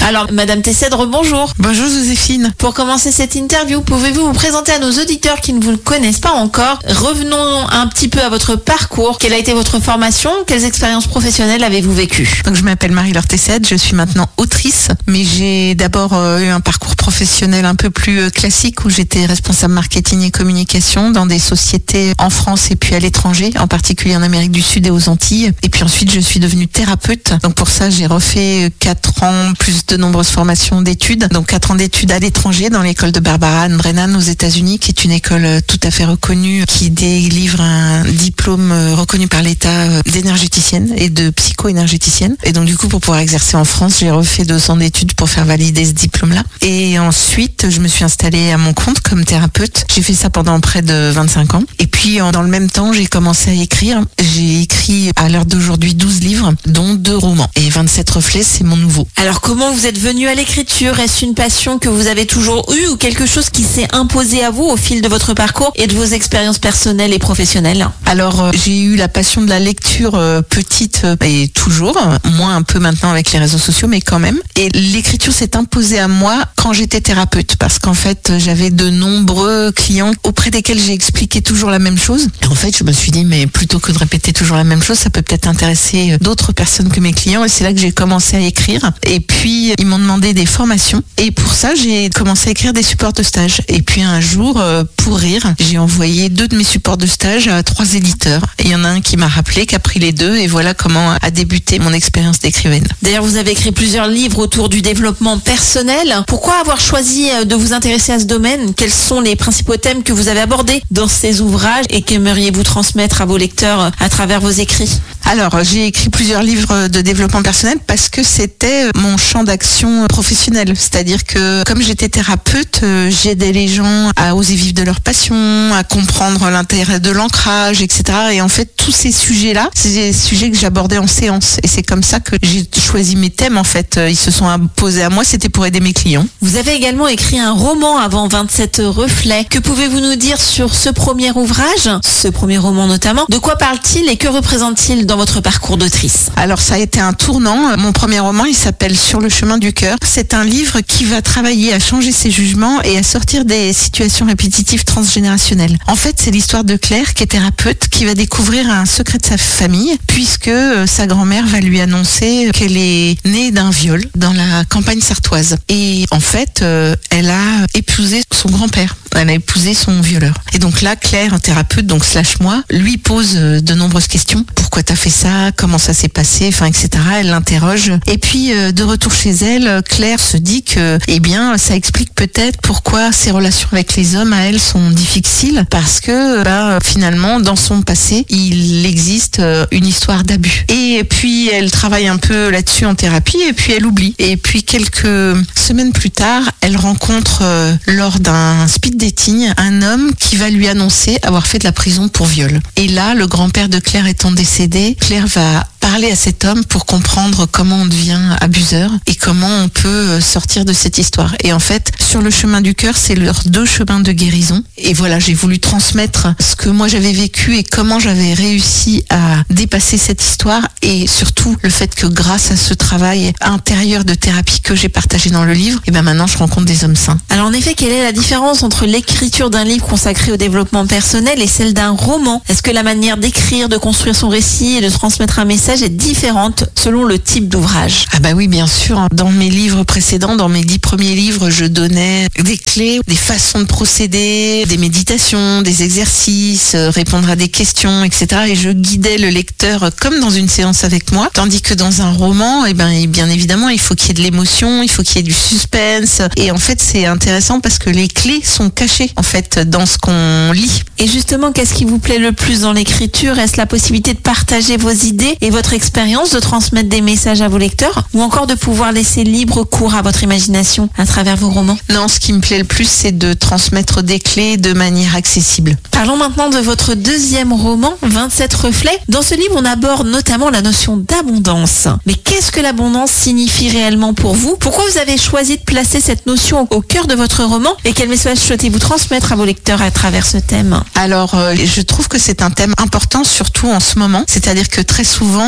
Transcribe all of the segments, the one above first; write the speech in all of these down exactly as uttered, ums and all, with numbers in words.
Alors, Madame Tessèdre, bonjour. Bonjour Joséphine. Pour commencer cette interview, pouvez-vous vous présenter à nos auditeurs qui ne vous connaissent pas encore? Revenons un petit peu à votre parcours. Quelle a été votre formation? Quelles expériences professionnelles avez-vous vécues? Donc, je m'appelle Marie-Laure Tessèdre, je suis maintenant autrice, mais j'ai d'abord euh, eu un parcours professionnel un peu plus euh, classique où j'étais responsable marketing et communication dans des sociétés en France et puis à l'étranger, en particulier en Amérique du Sud et aux Antilles. Et puis ensuite, je suis devenue thérapeute. Donc pour ça, j'ai refait quatre ans plus de nombreuses formations d'études. Donc quatre ans d'études à l'étranger dans l'école de Barbara Ann Brennan aux États-Unis, qui est une école tout à fait reconnue, qui délivre un diplôme reconnu par l'État d'énergéticienne et de psycho-énergéticienne. Et donc du coup, pour pouvoir exercer en France, j'ai refait deux ans d'études pour faire valider ce diplôme-là. Et ensuite, je me suis installée à mon compte comme thérapeute. J'ai fait ça pendant près de vingt-cinq ans. Et puis, dans le même temps, j'ai commencé à écrire. J'ai écrit à l'heure d'aujourd'hui douze livres, dont deux romans. Et vingt-sept reflets, c'est mon nouveau. Alors, comment vous êtes venu à l'écriture? Est-ce une passion que vous avez toujours eue ou quelque chose qui s'est imposé à vous au fil de votre parcours et de vos expériences personnelles et professionnelles? Alors, euh, j'ai eu la passion de la lecture euh, petite euh, et toujours, moins un peu maintenant avec les réseaux sociaux, mais quand même. Et l'écriture s'est imposée à moi quand j'étais thérapeute, parce qu'en fait, j'avais de nombreux clients auprès desquels j'ai expliqué toujours la même chose. Et en fait, je me suis dit, mais plutôt que de répéter toujours la même chose, ça peut peut-être intéresser d'autres personnes que mes clients. Et c'est là que j'ai commencé à écrire. Et puis, ils m'ont demandé des formations. Et pour ça, j'ai commencé à écrire des supports de stage. Et puis, un jour, pour rire, j'ai envoyé deux de mes supports de stage à trois éditeurs. Et il y en a un qui m'a rappelé, qui a pris les deux. Et voilà comment a débuté mon expérience d'écrivaine. D'ailleurs, vous avez écrit plusieurs livres autour du développement personnel. Pourquoi avoir choisi de vous intéresser à ce domaine? Quels sont les principaux thèmes que vous avez abordés dans ces ouvrages et qu'aimeriez-vous transmettre à vos lecteurs à travers vos écrits? Alors, j'ai écrit plusieurs livres de développement personnel parce que c'était mon champ d'action professionnel. C'est-à-dire que comme j'étais thérapeute, j'aidais les gens à oser vivre de leur passion, à comprendre l'intérêt de l'ancrage, et cetera. Et en fait, tous ces sujets-là, c'est des sujets que j'abordais en séance. Et c'est comme ça que j'ai choisi mes thèmes, en fait. Ils se sont imposés à moi, c'était pour aider mes clients. Vous avez également écrit un roman avant vingt-sept reflets. Que pouvez-vous nous dire sur ce premier ouvrage, ce premier roman notamment? De quoi parle-t-il et que représente-t-il dans votre parcours d'autrice? Alors ça a été un tournant. Mon premier roman, il s'appelle Sur le chemin du cœur. C'est un livre qui va travailler à changer ses jugements et à sortir des situations répétitives transgénérationnelles. En fait, c'est l'histoire de Claire, qui est thérapeute, qui va découvrir un secret de sa famille, puisque euh, sa grand-mère va lui annoncer qu'elle est née d'un viol dans la campagne sartoise. Et en fait, euh, elle a épousé son grand-père. Elle a épousé son violeur. Et donc là, Claire, un thérapeute, donc slash moi, lui pose de nombreuses questions. Pourquoi t'as fait ça? Comment ça s'est passé? Enfin, et cetera. Elle l'interroge. Et puis, euh, de retour chez elle, Claire se dit que, eh bien, ça explique peut-être pourquoi ses relations avec les hommes, à elle, sont difficiles. Parce que, bah, finalement, dans son passé, il existe une histoire d'abus. Et puis, elle travaille un peu là-dessus en thérapie, et puis elle oublie. Et puis, quelques semaines plus tard, elle rencontre, euh, lors d'un speed dating, un homme qui va lui annoncer avoir fait de la prison pour viol. Et là, le grand-père de Claire étant décédé, Claire va parler à cet homme pour comprendre comment on devient abuseur et comment on peut sortir de cette histoire. Et en fait, Sur le chemin du cœur, c'est leurs deux chemins de guérison. Et voilà, j'ai voulu transmettre ce que moi j'avais vécu et comment j'avais réussi à dépasser cette histoire, et surtout le fait que grâce à ce travail intérieur de thérapie que j'ai partagé dans le livre, et ben maintenant je rencontre des hommes sains. Alors en effet, quelle est la différence entre l'écriture d'un livre consacré au développement personnel et celle d'un roman? Est-ce que la manière d'écrire, de construire son récit et de transmettre un message est différente selon le type d'ouvrage? Ah bah oui, bien sûr. Dans mes livres précédents, dans mes dix premiers livres, je donnais des clés, des façons de procéder, des méditations, des exercices, répondre à des questions, et cetera. Et je guidais le lecteur comme dans une séance avec moi. Tandis que dans un roman, eh ben, bien évidemment, il faut qu'il y ait de l'émotion, il faut qu'il y ait du suspense. Et en fait, c'est intéressant parce que les clés sont cachées, en fait, dans ce qu'on lit. Et justement, qu'est-ce qui vous plaît le plus dans l'écriture? Est-ce la possibilité de partager vos idées et votre expérience, de transmettre des messages à vos lecteurs, ou encore de pouvoir laisser libre cours à votre imagination à travers vos romans? Non, ce qui me plaît le plus, c'est de transmettre des clés de manière accessible. Parlons maintenant de votre deuxième roman, vingt-sept reflets. Dans ce livre, on aborde notamment la notion d'abondance. Mais qu'est-ce que l'abondance signifie réellement pour vous? Pourquoi vous avez choisi de placer cette notion au cœur de votre roman? Et quel message souhaitez-vous transmettre à vos lecteurs à travers ce thème? Alors, euh, je trouve que c'est un thème important, surtout en ce moment. C'est-à-dire que très souvent,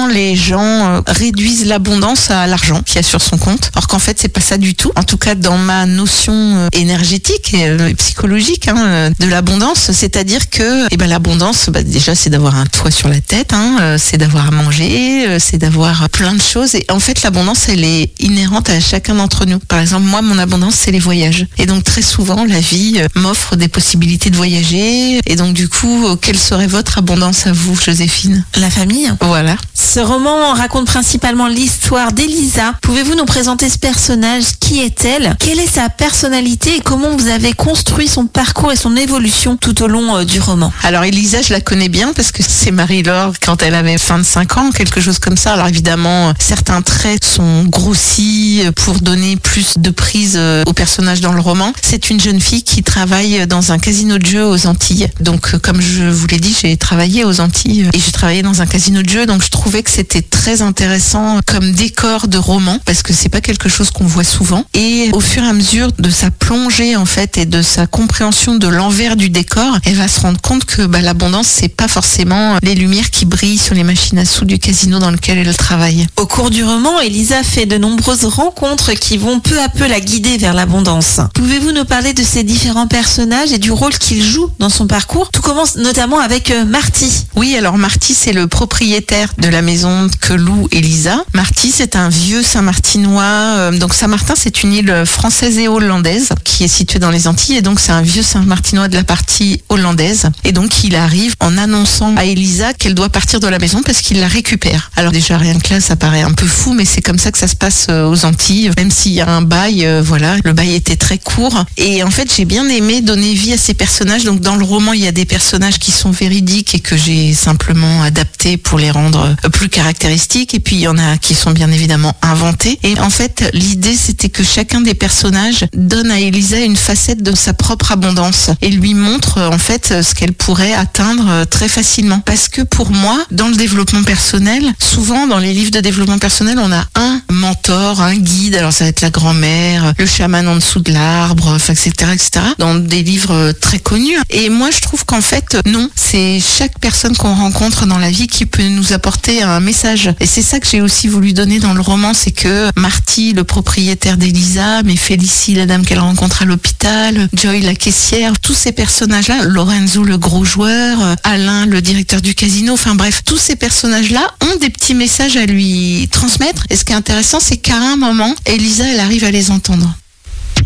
souvent les gens euh, réduisent l'abondance à l'argent qu'il y a sur son compte, alors qu'en fait c'est pas ça du tout. En tout cas dans ma notion euh, énergétique et euh, psychologique hein, euh, de l'abondance, c'est-à-dire que eh ben, l'abondance, bah, déjà c'est d'avoir un toit sur la tête, hein, euh, c'est d'avoir à manger, euh, c'est d'avoir plein de choses. Et en fait l'abondance elle est inhérente à chacun d'entre nous. Par exemple moi mon abondance c'est les voyages. Et donc très souvent la vie euh, m'offre des possibilités de voyager. Et donc du coup euh, quelle serait votre abondance à vous, Joséphine? La famille. Voilà. Ce roman raconte principalement l'histoire d'Elisa. Pouvez-vous nous présenter ce personnage? Qui est-elle? Quelle est sa personnalité et comment vous avez construit son parcours et son évolution tout au long euh, du roman? Alors Elisa, je la connais bien parce que c'est Marie-Laure quand elle avait vingt-cinq ans, quelque chose comme ça. Alors évidemment, certains traits sont grossis pour donner plus de prise au personnage dans le roman. C'est une jeune fille qui travaille dans un casino de jeux aux Antilles. Donc comme je vous l'ai dit, j'ai travaillé aux Antilles et j'ai travaillé dans un casino de jeux, donc je trouvais que c'était très intéressant comme décor de roman parce que c'est pas quelque chose qu'on voit souvent. Et au fur et à mesure de sa plongée en fait et de sa compréhension de l'envers du décor, elle va se rendre compte que bah, l'abondance c'est pas forcément les lumières qui brillent sur les machines à sous du casino dans lequel elle travaille. Au cours du roman, Elisa fait de nombreuses rencontres qui vont peu à peu la guider vers l'abondance. Pouvez-vous nous parler de ces différents personnages et du rôle qu'ils jouent dans son parcours? Tout commence notamment avec euh, Marty. Oui, alors Marty c'est le propriétaire de la maison que loue Elisa. Marty c'est un vieux Saint-Martinois. Euh, donc Saint-Martin c'est une île française et hollandaise qui est située dans les Antilles et donc c'est un vieux Saint-Martinois de la partie hollandaise. Et donc il arrive en annonçant à Elisa qu'elle doit partir de la maison parce qu'il la récupère. Alors déjà rien que là ça paraît un peu fou mais c'est comme ça que ça se passe aux Antilles. Même s'il y a un bail, euh, voilà, le bail était très court. Et en fait j'ai bien aimé donner vie à ces personnages. Donc dans le roman il y a des personnages qui sont véridiques et que j'ai simplement adaptés pour les rendre plus caractéristiques. Et puis il y en a qui sont bien évidemment inventés. Et en fait l'idée c'était que chacun des personnages donne à Elisa une facette de sa propre abondance et lui montre en fait ce qu'elle pourrait atteindre très facilement. Parce que pour moi, dans le développement personnel, souvent dans les livres de développement personnel, on a un mentor, un guide, alors ça va être la grand-mère, le chaman en dessous de l'arbre, enfin, et cetera, et cetera, dans des livres très connus. Et moi, je trouve qu'en fait, non, c'est chaque personne qu'on rencontre dans la vie qui peut nous apporter un message. Et c'est ça que j'ai aussi voulu donner dans le roman, c'est que Marty, le propriétaire d'Elisa, mais Félicie, la dame qu'elle rencontre à l'hôpital, Joy, la caissière, tous ces personnages-là, Lorenzo, le gros joueur, Alain, le directeur du casino, enfin bref, tous ces personnages-là ont des petits messages à lui transmettre. Et ce qui est intéressant, c'est qu'à un moment, Elisa, elle arrive à les entendre.